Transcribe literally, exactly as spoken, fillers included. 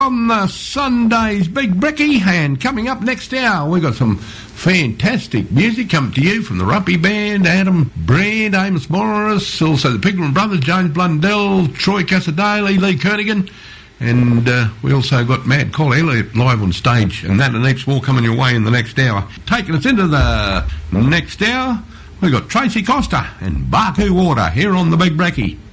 On the Sunday's Big Bricky, and coming up next hour, we've got some fantastic music coming to you from the Rumpy Band, Adam Brand, Amos Morris, also the Pigman Brothers, James Blundell, Troy Casadale, Lee Kernigan, and uh, we also got Mad Call Elliott live on stage, and that and heaps more coming your way in the next hour. Taking us into the next hour, we've got Tracy Costa and Baku Water here on the Big Bricky.